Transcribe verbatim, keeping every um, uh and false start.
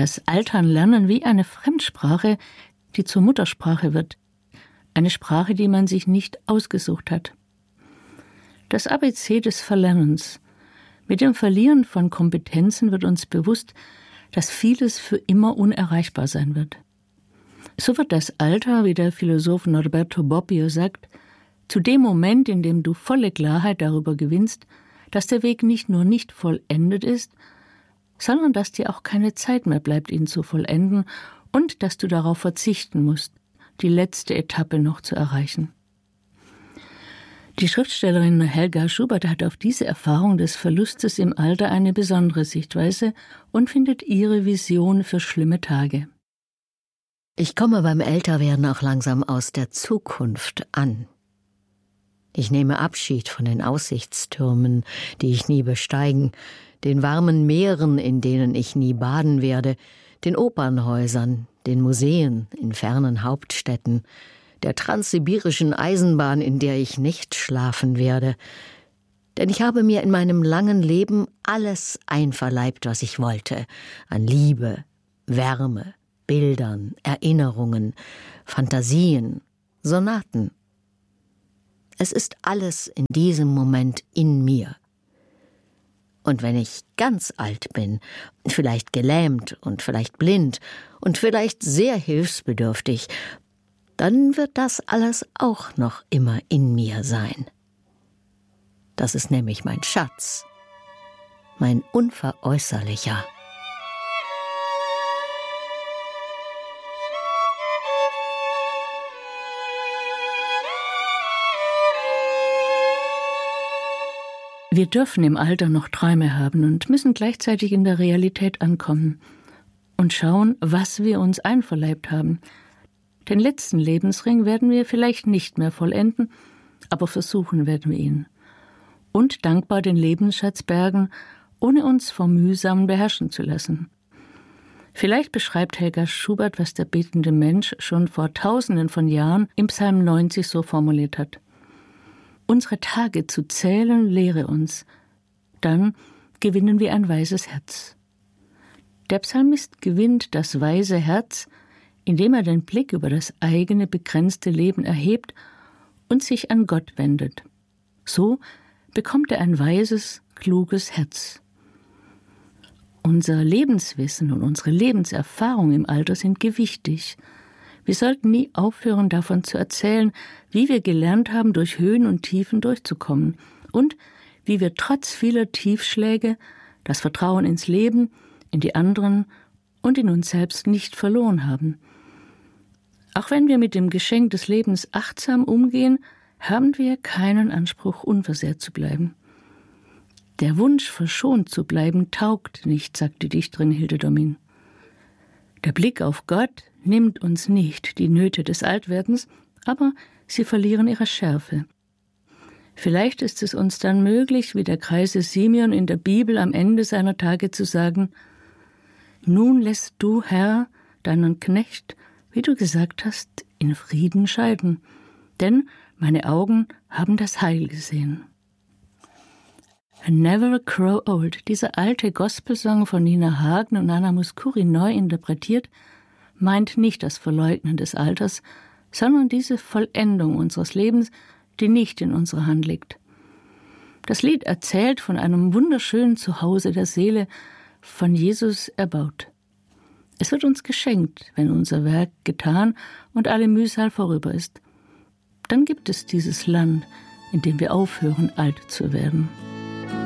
Das Altern lernen wie eine Fremdsprache, die zur Muttersprache wird. Eine Sprache, die man sich nicht ausgesucht hat. Das A B C des Verlernens. Mit dem Verlieren von Kompetenzen wird uns bewusst, dass vieles für immer unerreichbar sein wird. So wird das Alter, wie der Philosoph Norberto Bobbio sagt, zu dem Moment, in dem du volle Klarheit darüber gewinnst, dass der Weg nicht nur nicht vollendet ist, sondern dass dir auch keine Zeit mehr bleibt, ihn zu vollenden und dass du darauf verzichten musst, die letzte Etappe noch zu erreichen. Die Schriftstellerin Helga Schubert hat auf diese Erfahrung des Verlustes im Alter eine besondere Sichtweise und findet ihre Vision für schlimme Tage. Ich komme beim Älterwerden auch langsam aus der Zukunft an. Ich nehme Abschied von den Aussichtstürmen, die ich nie besteigen, den warmen Meeren, in denen ich nie baden werde, den Opernhäusern, den Museen in fernen Hauptstädten, der transsibirischen Eisenbahn, in der ich nicht schlafen werde. Denn ich habe mir in meinem langen Leben alles einverleibt, was ich wollte, an Liebe, Wärme, Bildern, Erinnerungen, Fantasien, Sonaten. Es ist alles in diesem Moment in mir. Und wenn ich ganz alt bin, vielleicht gelähmt und vielleicht blind und vielleicht sehr hilfsbedürftig, dann wird das alles auch noch immer in mir sein. Das ist nämlich mein Schatz, mein unveräußerlicher. Wir dürfen im Alter noch Träume haben und müssen gleichzeitig in der Realität ankommen und schauen, was wir uns einverleibt haben. Den letzten Lebensring werden wir vielleicht nicht mehr vollenden, aber versuchen werden wir ihn. Und dankbar den Lebensschatz bergen, ohne uns vom Mühsamen beherrschen zu lassen. Vielleicht beschreibt Helga Schubert, was der betende Mensch schon vor Tausenden von Jahren im Psalm neunzig so formuliert hat. Unsere Tage zu zählen lehre uns, dann gewinnen wir ein weises Herz. Der Psalmist gewinnt das weise Herz, indem er den Blick über das eigene begrenzte Leben erhebt und sich an Gott wendet. So bekommt er ein weises, kluges Herz. Unser Lebenswissen und unsere Lebenserfahrung im Alter sind gewichtig. Wir sollten nie aufhören, davon zu erzählen, wie wir gelernt haben, durch Höhen und Tiefen durchzukommen und wie wir trotz vieler Tiefschläge das Vertrauen ins Leben, in die anderen und in uns selbst nicht verloren haben. Auch wenn wir mit dem Geschenk des Lebens achtsam umgehen, haben wir keinen Anspruch, unversehrt zu bleiben. Der Wunsch, verschont zu bleiben, taugt nicht, sagt die Dichterin Hilde Domin. Der Blick auf Gott nimmt uns nicht die Nöte des Altwerdens, aber sie verlieren ihre Schärfe. Vielleicht ist es uns dann möglich, wie der Greise Simeon in der Bibel am Ende seiner Tage zu sagen: Nun lässt du, Herr, deinen Knecht, wie du gesagt hast, in Frieden scheiden, denn meine Augen haben das Heil gesehen. Never Grow Old, dieser alte Gospelsong von Nina Hagen und Nana Mouskouri neu interpretiert, meint nicht das Verleugnen des Alters, sondern diese Vollendung unseres Lebens, die nicht in unserer Hand liegt. Das Lied erzählt von einem wunderschönen Zuhause der Seele, von Jesus erbaut. Es wird uns geschenkt, wenn unser Werk getan und alle Mühsal vorüber ist. Dann gibt es dieses Land, in dem wir aufhören, alt zu werden.